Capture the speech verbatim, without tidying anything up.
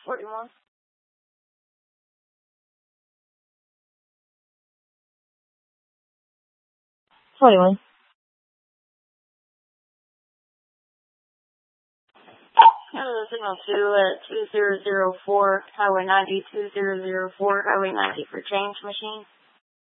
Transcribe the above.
forty-one. forty-one. Hello, signal two at two zero zero four, Highway ninety, two zero zero four, Highway ninety for change machine.